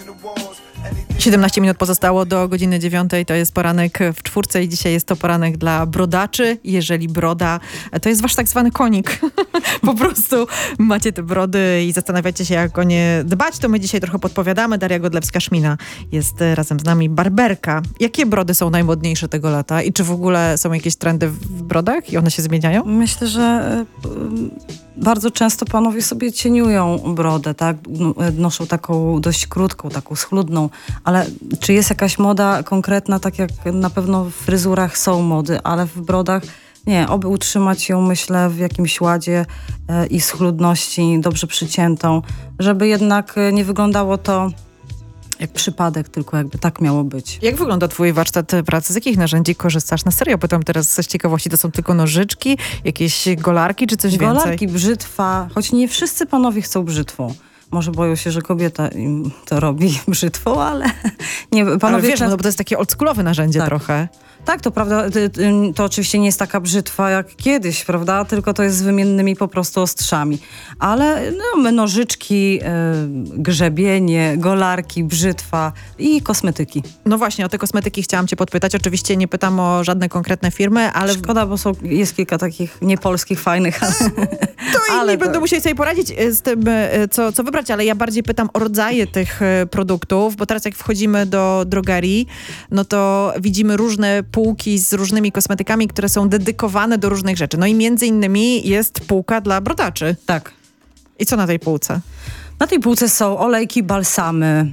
17 minut pozostało do godziny 9. To jest poranek w czwórce i dzisiaj jest to poranek dla brodaczy. Jeżeli broda, to jest wasz tak zwany konik. Po prostu macie te brody i zastanawiacie się, jak o nie dbać, to my dzisiaj trochę podpowiadamy. Daria Godlewska-Szmina jest razem z nami. Barberka. Jakie brody są najmodniejsze tego lata i czy w ogóle są jakieś trendy w brodach i one się zmieniają? Myślę, że bardzo często panowie sobie cieniują brodę, tak? Noszą taką dość krótką, taką schludną, ale czy jest jakaś moda konkretna, tak jak na pewno w fryzurach są mody, ale w brodach nie, oby utrzymać ją, myślę, w jakimś ładzie i schludności, dobrze przyciętą, żeby jednak nie wyglądało to jak przypadek, tylko jakby tak miało być. Jak wygląda twój warsztat pracy? Z jakich narzędzi korzystasz? Na serio pytam teraz z ciekawości, to są tylko nożyczki, jakieś golarki czy coś więcej? Golarki, brzytwa, choć nie wszyscy panowie chcą brzytwą. Może boją się, że kobieta im to robi brzytwą, ale nie, panowie... Ale wiesz, no bo to jest takie oldschoolowe narzędzie trochę. Tak, to prawda, to oczywiście nie jest taka brzytwa jak kiedyś, prawda, tylko to jest z wymiennymi po prostu ostrzami. Ale nożyczki, grzebienie, golarki, brzytwa i kosmetyki. No właśnie, o te kosmetyki chciałam cię podpytać. Oczywiście nie pytam o żadne konkretne firmy, ale... Szkoda, bo jest kilka takich niepolskich, fajnych, ale... To inni będą musieli sobie poradzić z tym, co wybrać, ale ja bardziej pytam o rodzaje tych produktów, bo teraz jak wchodzimy do drogerii, no to widzimy różne półki z różnymi kosmetykami, które są dedykowane do różnych rzeczy. No i między innymi jest półka dla brodaczy. Tak. I co na tej półce? Na tej półce są olejki, balsamy,